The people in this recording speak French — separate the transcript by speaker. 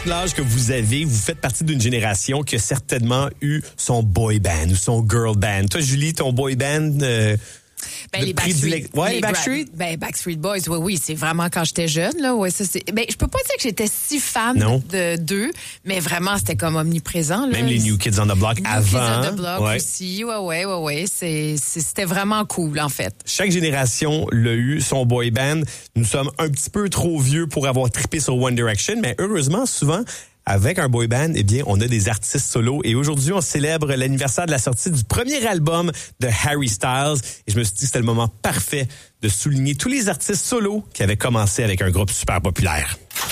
Speaker 1: importe l'âge que vous avez, vous faites partie d'une génération qui a certainement eu son boy band ou son girl band. Toi, Julie, ton boy band...
Speaker 2: les Backstreet.
Speaker 1: Ouais, Backstreet?
Speaker 2: Backstreet Boys, oui, c'est vraiment quand j'étais jeune, là. Ouais, ça, c'est... je peux pas dire que j'étais si fan d'eux, mais vraiment, c'était comme omniprésent, là.
Speaker 1: Même les New Kids on the Block avant.
Speaker 2: New Kids on the Block aussi, ouais. C'était vraiment cool, en fait.
Speaker 1: Chaque génération l'a eu, son boy band. Nous sommes un petit peu trop vieux pour avoir trippé sur One Direction, mais heureusement, souvent, avec un boy band, on a des artistes solos. Et aujourd'hui, on célèbre l'anniversaire de la sortie du premier album de Harry Styles. Et je me suis dit que c'était le moment parfait de souligner tous les artistes solos qui avaient commencé avec un groupe super populaire.